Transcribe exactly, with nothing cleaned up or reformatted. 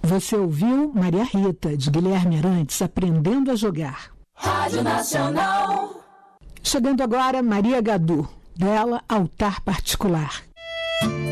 Você ouviu Maria Rita, de Guilherme Arantes, Aprendendo a Jogar. Rádio Nacional. Chegando agora, Maria Gadu, dela, Altar Particular.